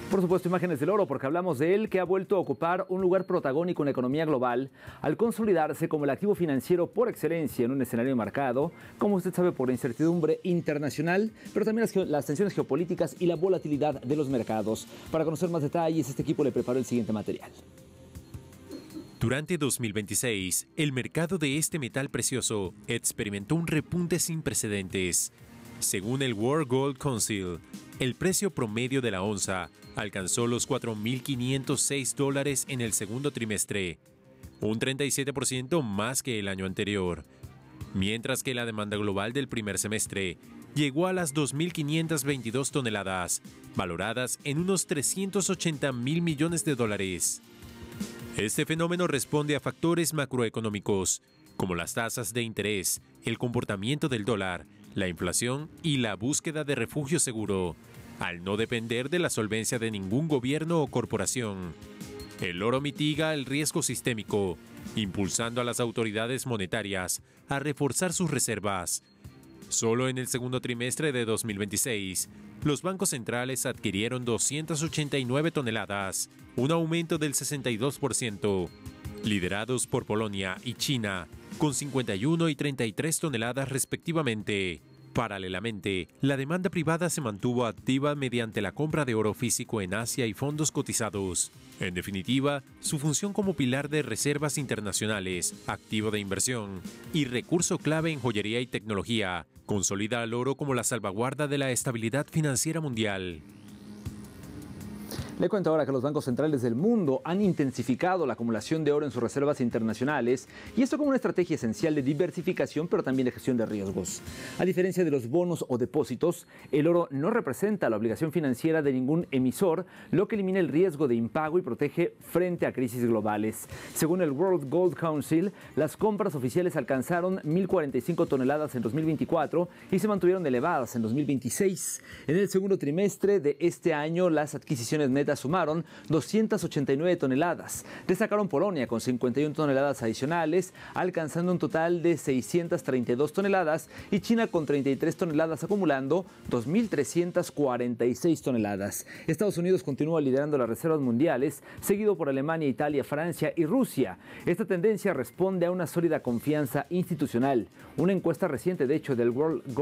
Por supuesto, imágenes del oro, porque hablamos de él, que ha vuelto a ocupar un lugar protagónico en la economía global al consolidarse como el activo financiero por excelencia en un escenario marcado, como usted sabe, por la incertidumbre internacional, pero también las tensiones geopolíticas y la volatilidad de los mercados. Para conocer más detalles, este equipo le preparó el siguiente material. Durante 2026, el mercado de este metal precioso experimentó un repunte sin precedentes. Según el World Gold Council, el precio promedio de la onza alcanzó los $4.506 en el segundo trimestre, un 37% más que el año anterior, mientras que la demanda global del primer semestre llegó a las 2.522 toneladas, valoradas en unos $380 mil millones. Este fenómeno responde a factores macroeconómicos, como las tasas de interés, el comportamiento del dólar, la inflación y la búsqueda de refugio seguro, al no depender de la solvencia de ningún gobierno o corporación. El oro mitiga el riesgo sistémico, impulsando a las autoridades monetarias a reforzar sus reservas. Solo en el segundo trimestre de 2026, los bancos centrales adquirieron 289 toneladas, un aumento del 62%, liderados por Polonia y China, con 51 y 33 toneladas respectivamente. Paralelamente, la demanda privada se mantuvo activa mediante la compra de oro físico en Asia y fondos cotizados. En definitiva, su función como pilar de reservas internacionales, activo de inversión y recurso clave en joyería y tecnología, consolida al oro como la salvaguarda de la estabilidad financiera mundial. Le cuento ahora que los bancos centrales del mundo han intensificado la acumulación de oro en sus reservas internacionales, y esto como una estrategia esencial de diversificación, pero también de gestión de riesgos. A diferencia de los bonos o depósitos, el oro no representa la obligación financiera de ningún emisor, lo que elimina el riesgo de impago y protege frente a crisis globales. Según el World Gold Council, las compras oficiales alcanzaron 1.045 toneladas en 2024 y se mantuvieron elevadas en 2026. En el segundo trimestre de este año, las adquisiciones netas sumaron 289 toneladas. Destacaron Polonia con 51 toneladas adicionales, alcanzando un total de 632 toneladas, y China con 33 toneladas, acumulando 2.346 toneladas. Estados Unidos continúa liderando las reservas mundiales, seguido por Alemania, Italia, Francia y Rusia. Esta tendencia responde a una sólida confianza institucional. Una encuesta reciente, de hecho, del World